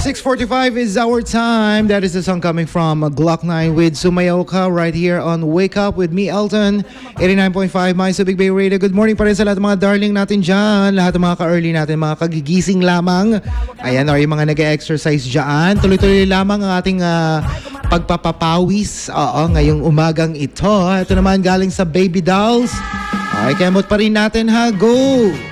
6:45 is our time. That is the song coming from Glock 9 with Sumayaw Ka right here on Wake Up with me, Elton. 89.5 My Big Bay Radio. Good morning pa rin sa lahat ng mga darling natin dyan. Lahat ng mga ka-early natin, mga kagigising lamang. Ayan, or yung mga nag-exercise dyan. Tuloy-tuloy lamang ang ating pagpapapawis. Ngayong umagang ito. Ito naman galing sa Baby Dolls. Okay, kemot pa rin natin ha. Go!